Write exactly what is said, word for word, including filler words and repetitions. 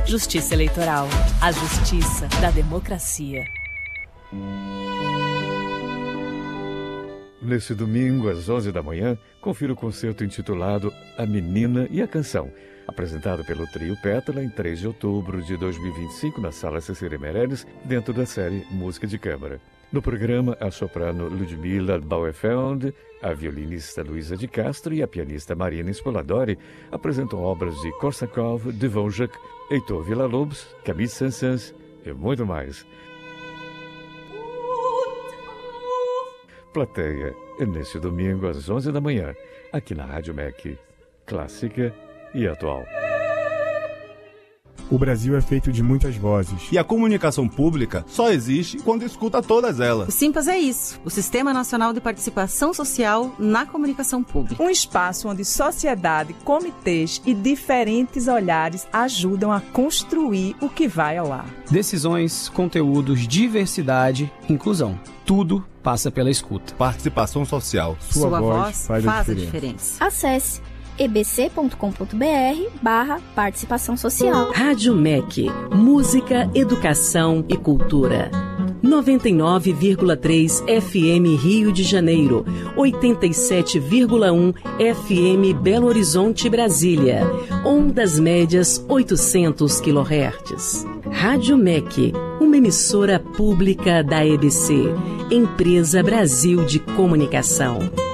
Justiça Eleitoral. A justiça da democracia. Neste domingo, às onze da manhã, confira o concerto intitulado A Menina e a Canção, apresentado pelo Trio Pétala em três de outubro de dois mil e vinte e cinco na Sala Cecília Meirelles, dentro da série Música de Câmara. No programa, a soprano Ludmila Bauerfeld, a violinista Luísa de Castro e a pianista Marina Spoladori apresentam obras de Korsakov, Dvorak, Heitor Villa-Lobos, Camille Saint-Saëns e muito mais. Plateia, neste domingo às onze da manhã, aqui na Rádio M E C, clássica e atual. O Brasil é feito de muitas vozes. E a comunicação pública só existe quando escuta todas elas. O Simpas é isso, o Sistema Nacional de Participação Social na Comunicação Pública. Um espaço onde sociedade, comitês e diferentes olhares ajudam a construir o que vai ao ar. Decisões, conteúdos, diversidade, inclusão. Tudo passa pela escuta. Participação social. Sua, Sua voz, voz faz, faz a, diferença. a diferença. Acesse e b c ponto com ponto b r barra participação social. Rádio M E C, música, educação e cultura. noventa e nove vírgula três F M Rio de Janeiro, oitenta e sete vírgula um F M Belo Horizonte, Brasília. Ondas médias oitocentos quilohertz. Rádio M E C, uma emissora pública da E B C, Empresa Brasil de Comunicação.